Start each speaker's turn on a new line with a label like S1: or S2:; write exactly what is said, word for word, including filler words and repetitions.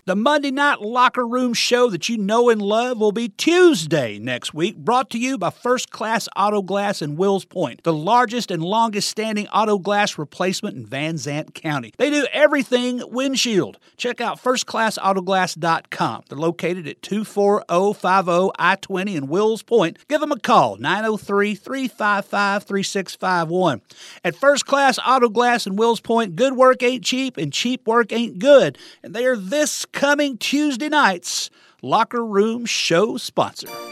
S1: The Monday Night Locker Room show that you know and love will be Tuesday next week, brought to you by First Class Auto Glass in Wills Point, the largest and longest-standing auto glass replacement in Van Zant County. They do everything windshield. Check out first class auto glass dot com. They're located at two four zero five zero I twenty in Wills Point. Give them a call, nine oh three, three five five, three six five one. At First Class Auto Glass in Wills Point, good work ain't cheap and cheap work ain't good. And they are this coming Tuesday night's Locker Room show sponsor.